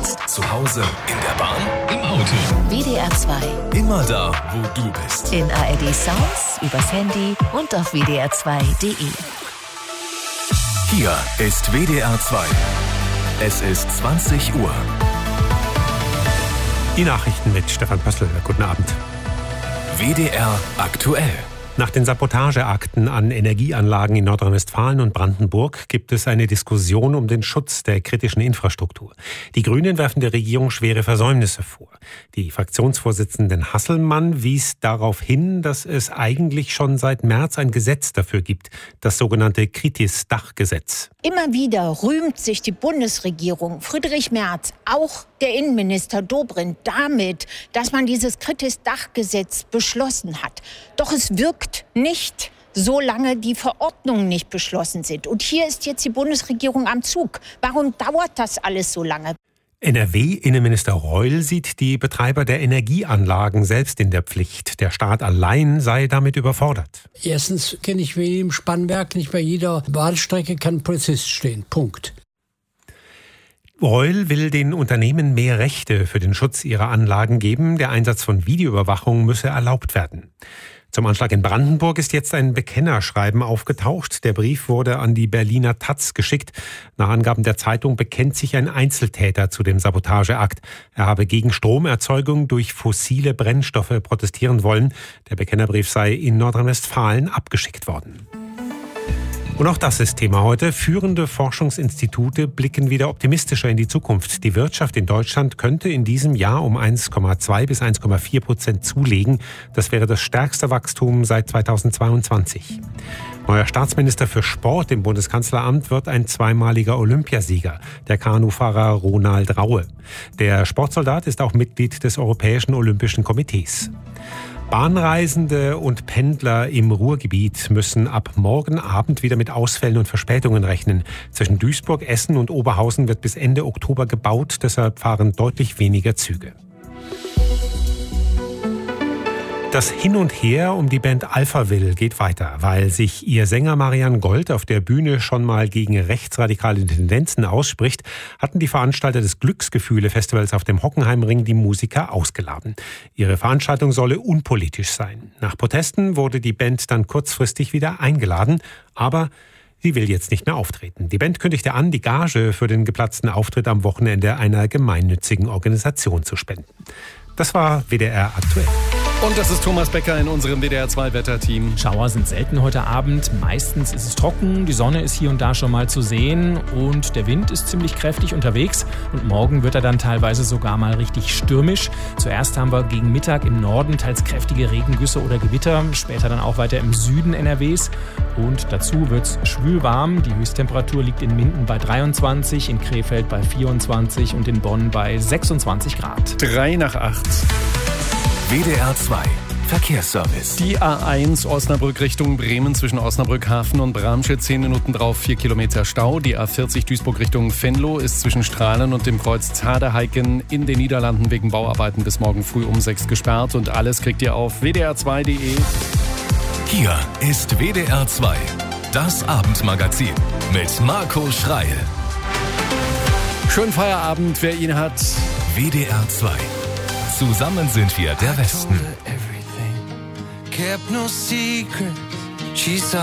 Unterwegs, zu Hause, in der Bahn, im Auto. WDR 2. Immer da, wo du bist. In ARD Sounds, übers Handy und auf wdr2.de. Hier ist WDR 2. Es ist 20 Uhr. Die Nachrichten mit Stefan Pössl. Guten Abend. WDR aktuell. Nach den Sabotageakten an Energieanlagen in Nordrhein-Westfalen und Brandenburg gibt es eine Diskussion um den Schutz der kritischen Infrastruktur. Die Grünen werfen der Regierung schwere Versäumnisse vor. Die Fraktionsvorsitzende Hasselmann wies darauf hin, dass es eigentlich schon seit März ein Gesetz dafür gibt, das sogenannte Kritis-Dach-Gesetz. Immer wieder rühmt sich die Bundesregierung, Friedrich Merz, auch der Innenminister Dobrindt, damit, dass man dieses Kritis-Dach-Gesetz beschlossen hat. Doch es wirkt nicht, solange die Verordnungen nicht beschlossen sind. Und hier ist jetzt die Bundesregierung am Zug. Warum dauert das alles so lange? NRW-Innenminister Reul sieht die Betreiber der Energieanlagen selbst in der Pflicht. Der Staat allein sei damit überfordert. Erstens kenne ich wie im Spannwerk, nicht bei jeder Bahnstrecke kann ein Polizist stehen. Punkt. Reul will den Unternehmen mehr Rechte für den Schutz ihrer Anlagen geben. Der Einsatz von Videoüberwachung müsse erlaubt werden. Zum Anschlag in Brandenburg ist jetzt ein Bekennerschreiben aufgetaucht. Der Brief wurde an die Berliner Taz geschickt. Nach Angaben der Zeitung bekennt sich ein Einzeltäter zu dem Sabotageakt. Er habe gegen Stromerzeugung durch fossile Brennstoffe protestieren wollen. Der Bekennerbrief sei in Nordrhein-Westfalen abgeschickt worden. Und auch das ist Thema heute. Führende Forschungsinstitute blicken wieder optimistischer in die Zukunft. Die Wirtschaft in Deutschland könnte in diesem Jahr um 1,2 bis 1,4% zulegen. Das wäre das stärkste Wachstum seit 2022. Neuer Staatsminister für Sport im Bundeskanzleramt wird ein zweimaliger Olympiasieger, der Kanufahrer Ronald Raue. Der Sportsoldat ist auch Mitglied des Europäischen Olympischen Komitees. Bahnreisende und Pendler im Ruhrgebiet müssen ab morgen Abend wieder mit Ausfällen und Verspätungen rechnen. Zwischen Duisburg, Essen und Oberhausen wird bis Ende Oktober gebaut, deshalb fahren deutlich weniger Züge. Das Hin und Her um die Band Alphaville geht weiter, weil sich ihr Sänger Marian Gold auf der Bühne schon mal gegen rechtsradikale Tendenzen ausspricht, hatten die Veranstalter des Glücksgefühle-Festivals auf dem Hockenheimring die Musiker ausgeladen. Ihre Veranstaltung solle unpolitisch sein. Nach Protesten wurde die Band dann kurzfristig wieder eingeladen, aber sie will jetzt nicht mehr auftreten. Die Band kündigte an, die Gage für den geplatzten Auftritt am Wochenende einer gemeinnützigen Organisation zu spenden. Das war WDR aktuell. Und das ist Thomas Becker in unserem WDR 2 Wetterteam. Schauer sind selten heute Abend. Meistens ist es trocken, die Sonne ist hier und da schon mal zu sehen und der Wind ist ziemlich kräftig unterwegs. Und morgen wird er dann teilweise sogar mal richtig stürmisch. Zuerst haben wir gegen Mittag im Norden teils kräftige Regengüsse oder Gewitter, später dann auch weiter im Süden NRWs. Und dazu wird's schwül warm. Die Höchsttemperatur liegt in Minden bei 23, in Krefeld bei 24 und in Bonn bei 26 Grad. 7:55. WDR 2 Verkehrsservice. Die A1 Osnabrück Richtung Bremen zwischen Osnabrück Hafen und Bramsche 10 Minuten drauf 4 Kilometer Stau. Die A40 Duisburg Richtung Venlo ist zwischen Strahlen und dem Kreuz Zadeheiken in den Niederlanden wegen Bauarbeiten bis morgen früh um 6 gesperrt. Und alles kriegt ihr auf wdr2.de. Hier ist WDR 2, das Abendmagazin mit Marco Schreil. Schönen Feierabend, wer ihn hat. WDR 2. Zusammen sind wir der Westen.